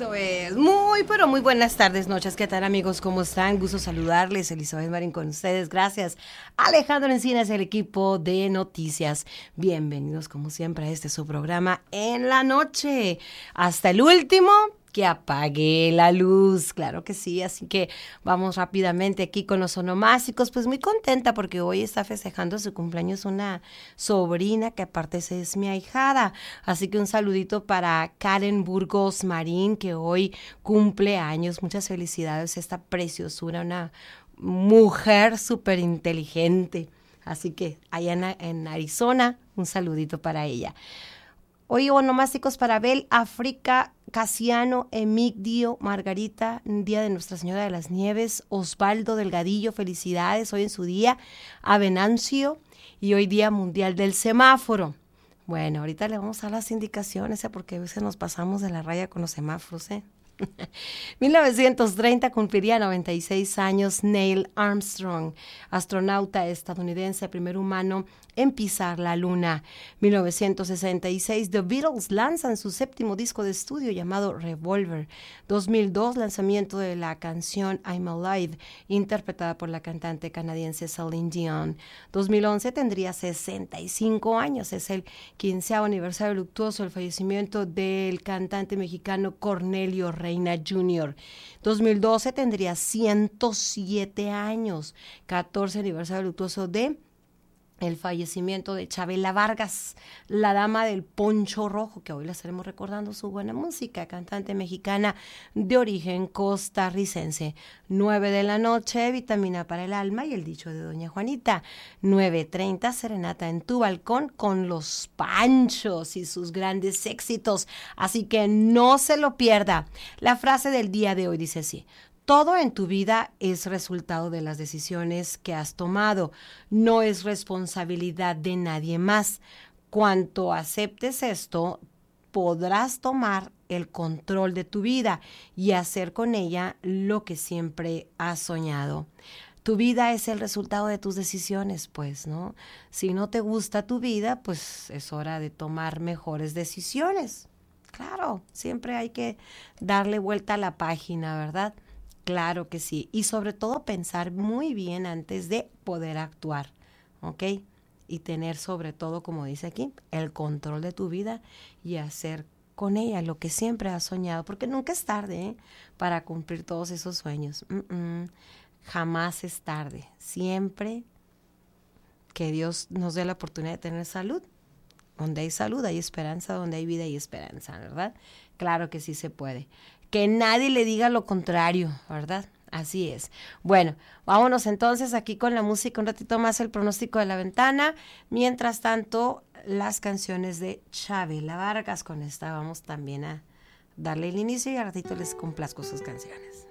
Eso es. Muy, pero muy buenas tardes, noches. ¿Qué tal, amigos? ¿Cómo están? Gusto saludarles. Elizabeth Marín con ustedes. Gracias. Alejandro Encinas, el equipo de noticias. Bienvenidos, como siempre, a este su programa en la noche. Hasta el último que apague la luz, claro que sí, así que vamos rápidamente aquí con los onomásticos, pues muy contenta porque hoy está festejando su cumpleaños una sobrina que aparte es mi ahijada, así que un saludito para Karen Burgos Marín que hoy cumple años, muchas felicidades, esta preciosura, una mujer súper inteligente, así que allá en Arizona, un saludito para ella. Hoy onomásticos para Abel, África, Casiano, Emigdio, Margarita, Día de Nuestra Señora de las Nieves, Osvaldo Delgadillo, felicidades hoy en su día, a Venancio y hoy Día Mundial del Semáforo. Bueno, ahorita le vamos a dar las indicaciones, porque a veces nos pasamos de la raya con los semáforos, 1930 cumpliría 96 años Neil Armstrong, astronauta estadounidense, primer humano en pisar la luna. 1966 The Beatles lanzan su séptimo disco de estudio llamado Revolver. 2002 lanzamiento de la canción I'm Alive, interpretada por la cantante canadiense Celine Dion. 2011 tendría 65 años, es el 15º aniversario luctuoso del fallecimiento del cantante mexicano Cornelio Reina Jr. 2012 tendría 107 años, 14 aniversario luctuoso de el fallecimiento de Chabela Vargas, la dama del poncho rojo, que hoy la estaremos recordando su buena música, cantante mexicana de origen costarricense. 9 de la noche, vitamina para el alma y el dicho de doña Juanita. 9:30, serenata en tu balcón con los Panchos y sus grandes éxitos, así que no se lo pierda. La frase del día de hoy dice así: todo en tu vida es resultado de las decisiones que has tomado, no es responsabilidad de nadie más. Cuanto aceptes esto, podrás tomar el control de tu vida y hacer con ella lo que siempre has soñado. Tu vida es el resultado de tus decisiones, pues, ¿no? Si no te gusta tu vida, pues es hora de tomar mejores decisiones. Claro, siempre hay que darle vuelta a la página, ¿verdad? Claro que sí, y sobre todo pensar muy bien antes de poder actuar, ¿ok? Y tener sobre todo, como dice aquí, el control de tu vida y hacer con ella lo que siempre has soñado, porque nunca es tarde, para cumplir todos esos sueños. Jamás es tarde, siempre que Dios nos dé la oportunidad de tener salud. Donde hay salud hay esperanza, donde hay vida hay esperanza, ¿verdad? Claro que sí se puede. Que nadie le diga lo contrario, ¿verdad? Así es. Bueno, vámonos entonces aquí con la música, un ratito más el pronóstico de la ventana. Mientras tanto, las canciones de Chabela Vargas. Con esta vamos también a darle el inicio y al ratito les complazco sus canciones.